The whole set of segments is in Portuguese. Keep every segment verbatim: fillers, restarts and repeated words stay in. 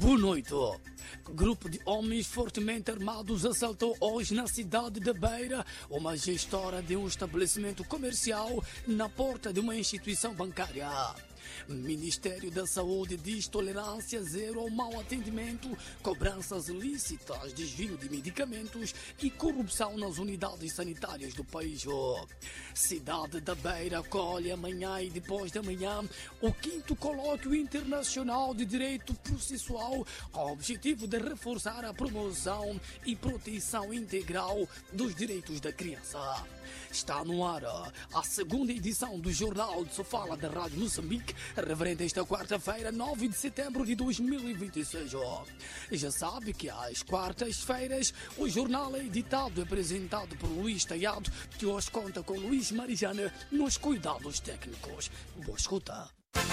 Boa noite. Grupo de homens fortemente armados assaltou hoje na cidade de Beira uma gestora de um estabelecimento comercial na porta de uma instituição bancária. Ministério da Saúde diz tolerância zero ao mau atendimento, cobranças ilícitas, desvio de medicamentos e corrupção nas unidades sanitárias do país. Cidade da Beira acolhe amanhã e depois de amanhã o quinto colóquio internacional de direito processual com o objetivo de reforçar a promoção e proteção integral dos direitos da criança. Está no ar a segunda edição do Jornal de Sofala da Rádio Moçambique, referente esta quarta-feira, nove de setembro de dois mil e vinte e seis. Já sabe que às quartas-feiras o jornal é editado e apresentado por Luís Taiado, que hoje conta com Luís Marijana nos cuidados técnicos. Boa escuta.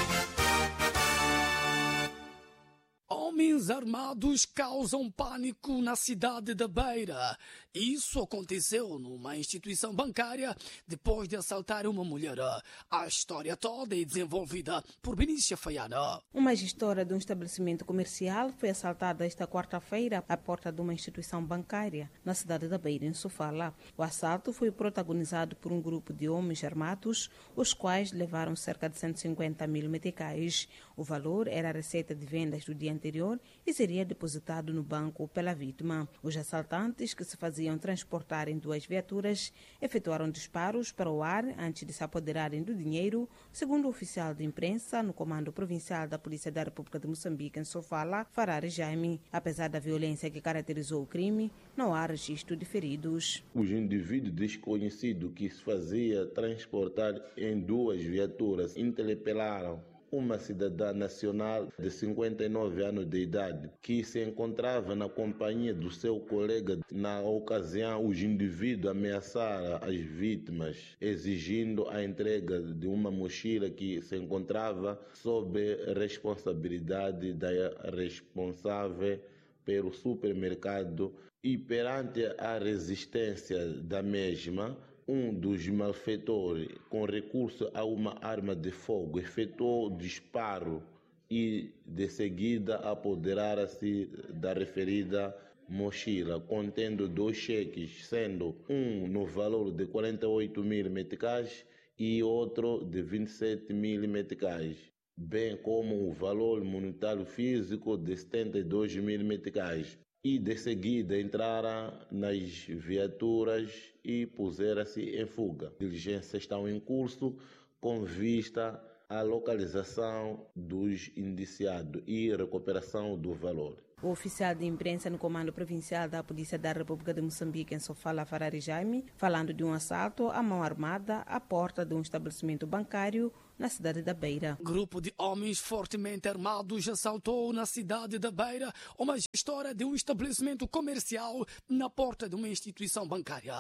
Homens armados causam pânico na cidade da Beira. Isso aconteceu numa instituição bancária depois de assaltar uma mulher. A história toda é desenvolvida por Benícia Faiana. Uma gestora de um estabelecimento comercial foi assaltada esta quarta-feira à porta de uma instituição bancária na cidade da Beira, em Sofala. O assalto foi protagonizado por um grupo de homens armados, os quais levaram cerca de cento e cinquenta mil meticais. O valor era a receita de vendas do dia anterior e seria depositado no banco pela vítima. Os assaltantes, que se faziam transportar em duas viaturas, efetuaram disparos para o ar antes de se apoderarem do dinheiro, segundo o oficial de imprensa no Comando Provincial da Polícia da República de Moçambique, em Sofala, Farari Jaime. Apesar da violência que caracterizou o crime, não há registro de feridos. Os indivíduos desconhecidos que se fazia transportar em duas viaturas interpelaram uma cidadã nacional de cinquenta e nove anos de idade que se encontrava na companhia do seu colega. Na ocasião, os indivíduos ameaçaram as vítimas, exigindo a entrega de uma mochila que se encontrava sob responsabilidade da responsável pelo supermercado, e perante a resistência da mesma, um dos malfeitores, com recurso a uma arma de fogo, efetuou disparo e, de seguida, apoderara-se da referida mochila, contendo dois cheques, sendo um no valor de quarenta e oito mil meticais e outro de vinte e sete mil meticais, bem como o valor monetário físico de setenta e dois mil meticais. E de seguida entraram nas viaturas e puseram-se em fuga. Diligências estão em curso com vista à localização dos indiciados e recuperação do valor. O oficial de imprensa no Comando Provincial da Polícia da República de Moçambique, em Sofala, Farari Jaime, falando de um assalto à mão armada à porta de um estabelecimento bancário na cidade da Beira. Grupo de homens fortemente armados assaltou na cidade da Beira uma gestora de um estabelecimento comercial na porta de uma instituição bancária.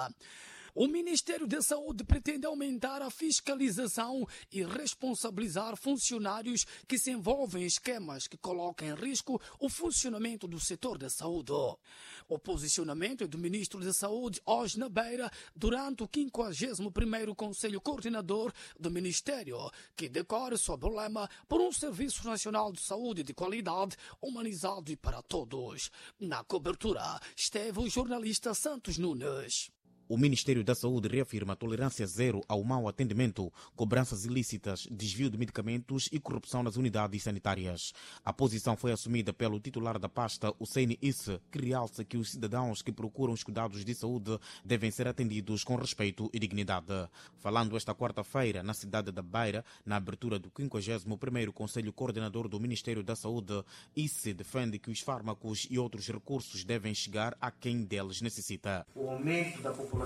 O Ministério da Saúde pretende aumentar a fiscalização e responsabilizar funcionários que se envolvem em esquemas que colocam em risco o funcionamento do setor da saúde. O posicionamento é do Ministro da Saúde hoje na Beira durante o quinquagésimo primeiro Conselho Coordenador do Ministério, que decorre sob o lema por um Serviço Nacional de Saúde de qualidade, humanizado e para todos. Na cobertura esteve o jornalista Santos Nunes. O Ministério da Saúde reafirma tolerância zero ao mau atendimento, cobranças ilícitas, desvio de medicamentos e corrupção nas unidades sanitárias. A posição foi assumida pelo titular da pasta, Hussein Isse, que realça que os cidadãos que procuram os cuidados de saúde devem ser atendidos com respeito e dignidade. Falando esta quarta-feira na cidade da Beira, na abertura do quinquagésimo primeiro Conselho Coordenador do Ministério da Saúde, Isse defende que os fármacos e outros recursos devem chegar a quem deles necessita. O aumento da população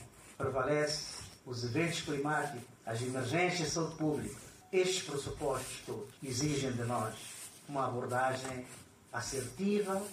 prevalece, os eventos climáticos, as emergências de saúde pública. Estes pressupostos todos exigem de nós uma abordagem assertiva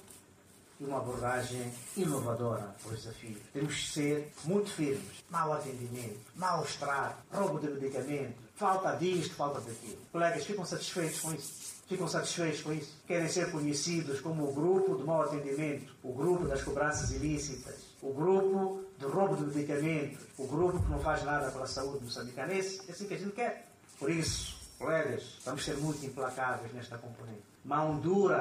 e uma abordagem inovadora aos desafios. Temos que ser muito firmes. Mau atendimento, mau trato, roubo de medicamento, falta disto, falta daquilo. Colegas, ficam satisfeitos com isso? Ficam satisfeitos com isso? Querem ser conhecidos como o grupo de mau atendimento, o grupo das cobranças ilícitas, o grupo do roubo de medicamento, o grupo que não faz nada pela saúde moçambicana. É assim que a gente quer. Por isso, colegas, vamos ser muito implacáveis nesta componente. Mão dura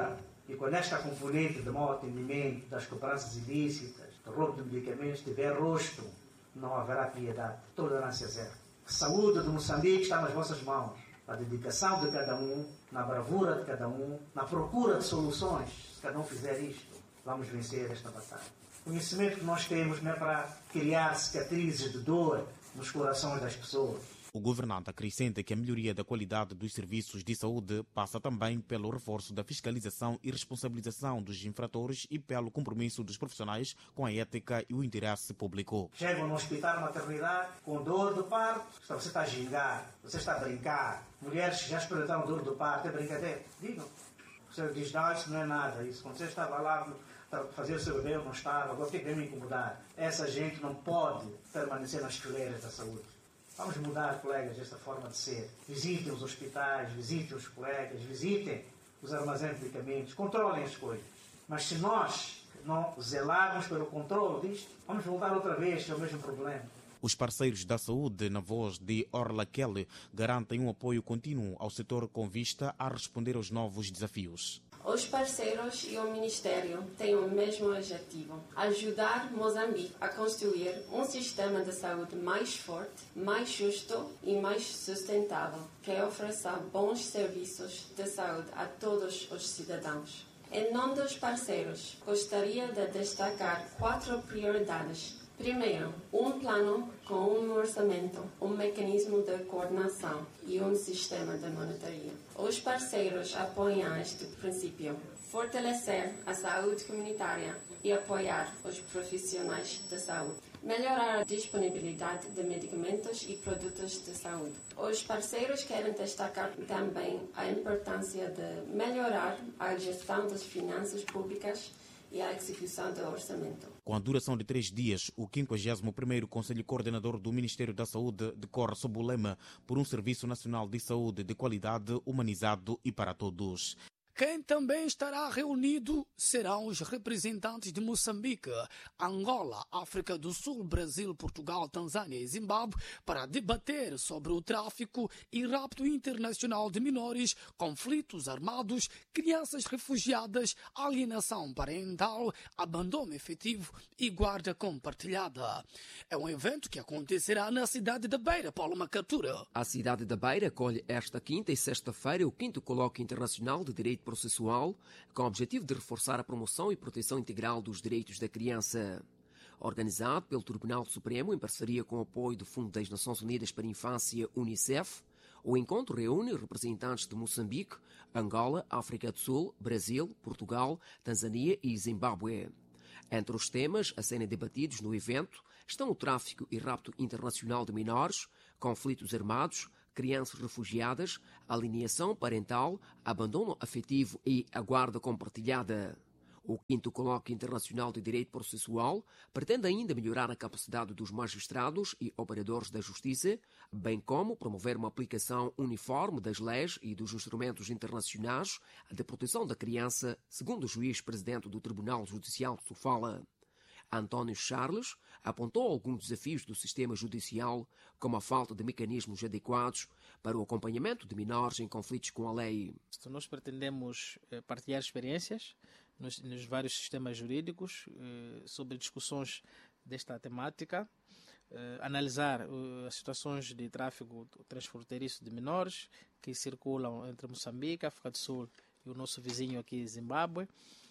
E quando esta componente de mau atendimento, das cobranças ilícitas, do roubo de medicamentos tiver rosto, não haverá piedade, tolerância zero. A saúde de Moçambique está nas vossas mãos. A dedicação de cada um, na bravura de cada um, na procura de soluções. Se cada um fizer isto, vamos vencer esta batalha. O conhecimento que nós temos não é para criar cicatrizes de dor nos corações das pessoas. O governante acrescenta que a melhoria da qualidade dos serviços de saúde passa também pelo reforço da fiscalização e responsabilização dos infratores e pelo compromisso dos profissionais com a ética e o interesse público. Chegam no hospital maternidade com dor do parto, você está a gingar, você está a brincar. Mulheres que já experimentaram dor do parto, é brincadeira. Digam. Você diz, não, isso não é nada. Isso, quando você estava lá para fazer o seu bebê, eu não estava, agora tem que me incomodar. Essa gente não pode permanecer nas fileiras da saúde. Vamos mudar, colegas, esta forma de ser. Visitem os hospitais, visitem os colegas, visitem os armazéns de medicamentos, controlem as coisas. Mas se nós não zelarmos pelo controle disto, vamos voltar outra vez ao mesmo problema. Os parceiros da saúde, na voz de Orla Kelly, garantem um apoio contínuo ao setor com vista a responder aos novos desafios. Os parceiros e o Ministério têm o mesmo objetivo: ajudar Moçambique a construir um sistema de saúde mais forte, mais justo e mais sustentável, que ofereça bons serviços de saúde a todos os cidadãos. Em nome dos parceiros, gostaria de destacar quatro prioridades. Primeiro, um plano com um orçamento, um mecanismo de coordenação e um sistema de monitoria. Os parceiros apoiam este princípio: fortalecer a saúde comunitária e apoiar os profissionais de saúde. Melhorar a disponibilidade de medicamentos e produtos de saúde. Os parceiros querem destacar também a importância de melhorar a gestão das finanças públicas e a execução do orçamento. Com a duração de três dias, o quinquagésimo primeiro Conselho Coordenador do Ministério da Saúde decorre sob o lema por um Serviço Nacional de Saúde de qualidade, humanizado e para todos. Quem também estará reunido serão os representantes de Moçambique, Angola, África do Sul, Brasil, Portugal, Tanzânia e Zimbábue para debater sobre o tráfico e rapto internacional de menores, conflitos armados, crianças refugiadas, alienação parental, abandono efetivo e guarda compartilhada. É um evento que acontecerá na cidade da Beira, Paulo Macatura. A cidade da Beira acolhe esta quinta e sexta-feira o quinto Colóquio Internacional de Direito Processual, com o objetivo de reforçar a promoção e proteção integral dos direitos da criança. Organizado pelo Tribunal Supremo em parceria com o apoio do Fundo das Nações Unidas para a Infância, UNICEF, o encontro reúne representantes de Moçambique, Angola, África do Sul, Brasil, Portugal, Tanzânia e Zimbábue. Entre os temas a serem debatidos no evento estão o tráfico e rapto internacional de menores, conflitos armados, crianças refugiadas, alienação parental, abandono afetivo e a guarda compartilhada. O quinto Colóquio Internacional de Direito Processual pretende ainda melhorar a capacidade dos magistrados e operadores da justiça, bem como promover uma aplicação uniforme das leis e dos instrumentos internacionais de proteção da criança, segundo o juiz-presidente do Tribunal Judicial de Sofala. António Charles apontou alguns desafios do sistema judicial, como a falta de mecanismos adequados para o acompanhamento de menores em conflitos com a lei. Nós pretendemos partilhar experiências nos, nos vários sistemas jurídicos eh, sobre discussões desta temática, eh, analisar eh, as situações de tráfico transfronteiriço de menores que circulam entre Moçambique, África do Sul e o nosso vizinho aqui, Zimbábue.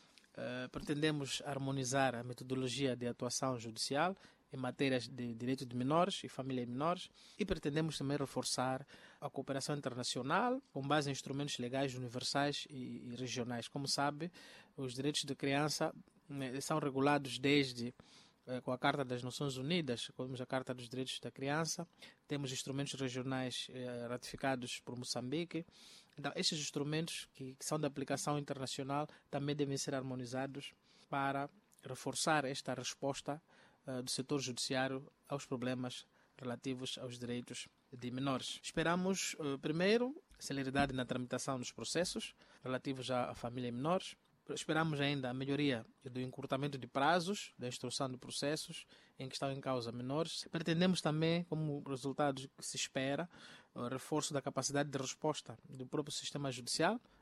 Uh, pretendemos harmonizar a metodologia de atuação judicial em matérias de direito de menores e família de menores e pretendemos também reforçar a cooperação internacional com base em instrumentos legais universais e, e regionais. Como sabe, os direitos da criança né, são regulados desde uh, com a Carta das Nações Unidas, temos a Carta dos Direitos da Criança, temos instrumentos regionais uh, ratificados por Moçambique. Então, estes instrumentos que, que são de aplicação internacional também devem ser harmonizados para reforçar esta resposta uh, do setor judiciário aos problemas relativos aos direitos de menores. Esperamos, uh, primeiro, celeridade na tramitação dos processos relativos à, à família e menores. Esperamos ainda a melhoria do encurtamento de prazos da instrução de processos em que estão em causa menores. Pretendemos também, como resultado que se espera, o reforço da capacidade de resposta do próprio sistema judicial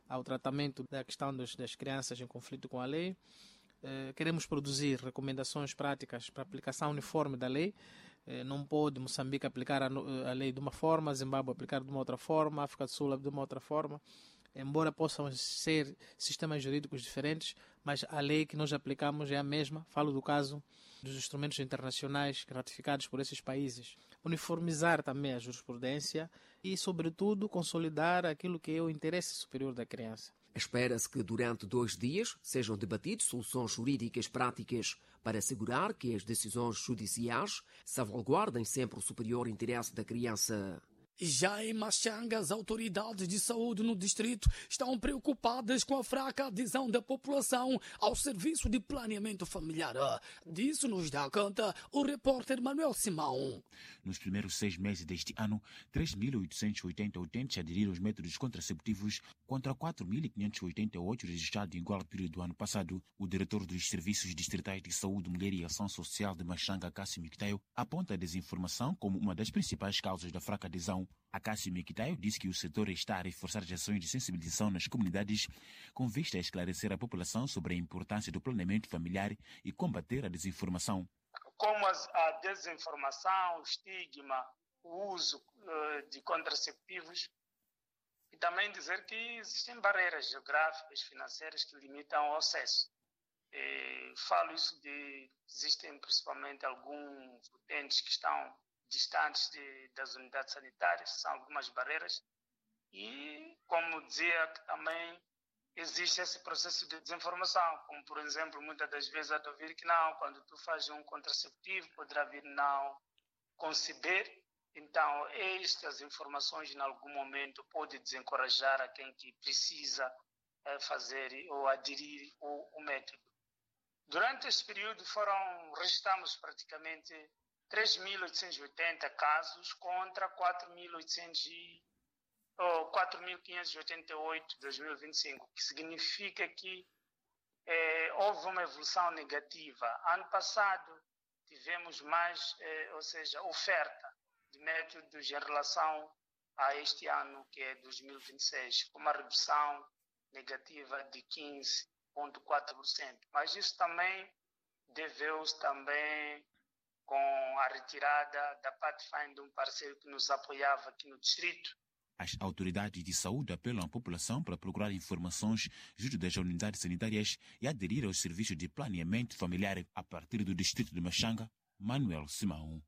ao tratamento da questão dos, das crianças em conflito com a lei. Eh, queremos produzir recomendações práticas para a aplicação uniforme da lei. Eh, não pode Moçambique aplicar a, a lei de uma forma, Zimbábue aplicar de uma outra forma, África do Sul de uma outra forma. Embora possam ser sistemas jurídicos diferentes, mas a lei que nós aplicamos é a mesma. Falo do caso dos instrumentos internacionais ratificados por esses países. Uniformizar também a jurisprudência e, sobretudo, consolidar aquilo que é o interesse superior da criança. Espera-se que durante dois dias sejam debatidas soluções jurídicas práticas para assegurar que as decisões judiciais salvaguardem sempre o superior interesse da criança. Já em Machanga, as autoridades de saúde no distrito estão preocupadas com a fraca adesão da população ao serviço de planeamento familiar. Disso nos dá conta o repórter Manuel Simão. Nos primeiros seis meses deste ano, três mil oitocentos e oitenta utentes aderiram aos métodos contraceptivos contra quatro mil quinhentos e oitenta e oito registrados em igual período do ano passado. O diretor dos Serviços Distritais de Saúde, Mulher e Ação Social de Machanga, Cássio Miquitaio, aponta a desinformação como uma das principais causas da fraca adesão. A Cássio Miquitaio disse que o setor está a reforçar as ações de sensibilização nas comunidades com vista a esclarecer a população sobre a importância do planeamento familiar e combater a desinformação. Como a desinformação, o estigma, o uso uh, de contraceptivos, e também dizer que existem barreiras geográficas, financeiras que limitam o acesso. E falo isso de existem principalmente alguns utentes que estão distantes de, das unidades sanitárias, são algumas barreiras, e como dizia que também existe esse processo de desinformação, como por exemplo, muitas das vezes há de ouvir que não, quando tu fazes um contraceptivo poderá vir não conceber, então estas informações em algum momento podem desencorajar a quem que precisa é, fazer ou aderir o, o método. Durante esse período foram, registramos praticamente três mil oitocentos e oitenta casos contra quatro mil quinhentos e oitenta e oito em dois mil e vinte e cinco, que significa que eh, houve uma evolução negativa. Ano passado tivemos mais, eh, ou seja, oferta de métodos em relação a este ano, que é dois mil e vinte e seis, com uma redução negativa de quinze vírgula quatro por cento. Mas isso também deveu-se também com a retirada da Pathfinder, um parceiro que nos apoiava aqui no distrito. As autoridades de saúde apelam à população para procurar informações junto das unidades sanitárias e aderir aos serviços de planeamento familiar a partir do distrito de Machanga. Manuel Simão.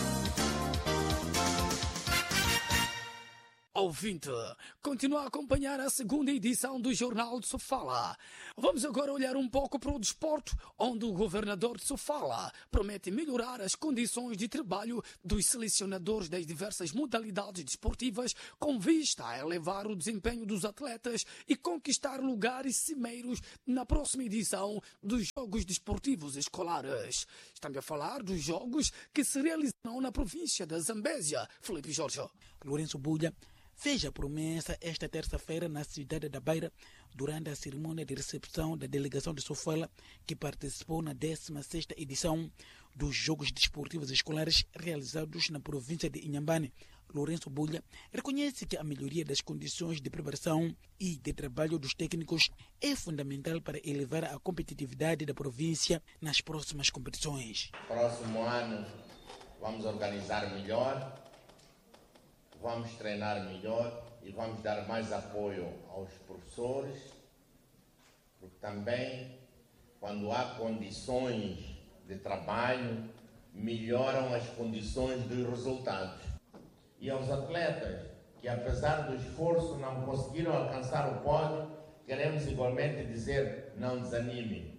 Ouvinte, continua a acompanhar a segunda edição do Jornal de Sofala. Vamos agora olhar um pouco para o desporto, onde o governador de Sofala promete melhorar as condições de trabalho dos selecionadores das diversas modalidades desportivas com vista a elevar o desempenho dos atletas e conquistar lugares cimeiros na próxima edição dos Jogos Desportivos Escolares. Estamos a falar dos jogos que se realizarão na província da Zambésia. Felipe Jorge. Lourenço Bulha fez a promessa esta terça-feira na cidade da Beira, durante a cerimônia de recepção da delegação de Sofala, que participou na décima sexta edição dos Jogos Desportivos Escolares realizados na província de Inhambane. Lourenço Bulha reconhece que a melhoria das condições de preparação e de trabalho dos técnicos é fundamental para elevar a competitividade da província nas próximas competições. Próximo ano vamos organizar melhor, vamos treinar melhor e vamos dar mais apoio aos professores, porque também, quando há condições de trabalho, melhoram as condições dos resultados. E aos atletas, que apesar do esforço não conseguiram alcançar o pódio, queremos igualmente dizer, não desanime.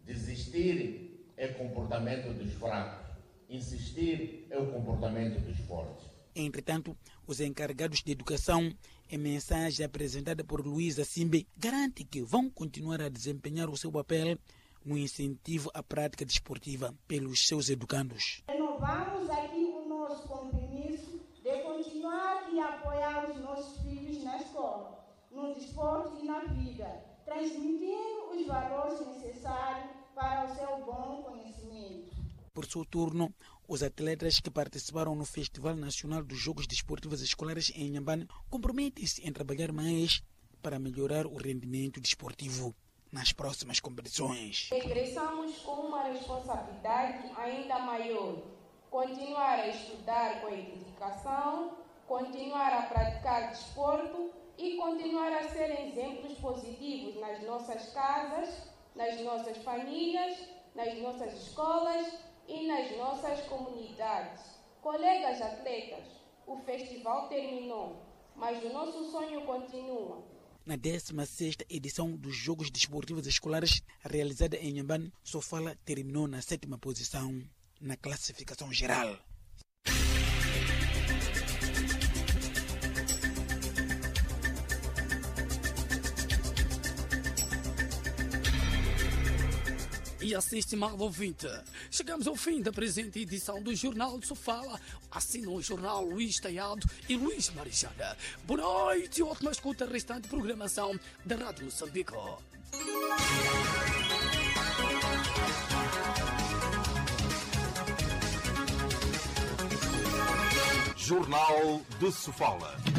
Desistir é comportamento dos fracos, insistir é o comportamento dos fortes. Entretanto, os encarregados de educação, em mensagem apresentada por Luísa Simbe, garante que vão continuar a desempenhar o seu papel no incentivo à prática desportiva pelos seus educandos. Renovamos aqui o nosso compromisso de continuar e apoiar os nossos filhos na escola, no desporto e na vida, transmitindo os valores necessários para o seu bom conhecimento. Por seu turno, os atletas que participaram no Festival Nacional dos Jogos Desportivos Escolares em Inhambane comprometem-se em trabalhar mais para melhorar o rendimento desportivo nas próximas competições. Regressamos com uma responsabilidade ainda maior. Continuar a estudar com dedicação, continuar a praticar desporto e continuar a ser exemplos positivos nas nossas casas, nas nossas famílias, nas nossas escolas e nas nossas comunidades. Colegas atletas, o festival terminou, mas o nosso sonho continua. Na décima sexta edição dos Jogos Desportivos Escolares, realizada em Inhambane, Sofala terminou na sétima posição na classificação geral. E assim, estimado ouvinte, chegamos ao fim da presente edição do Jornal de Sofala. Assinam o jornal Luís Taiado e Luís Marechada. Boa noite e ótima escuta a restante programação da Rádio Moçambique. Jornal de Sofala.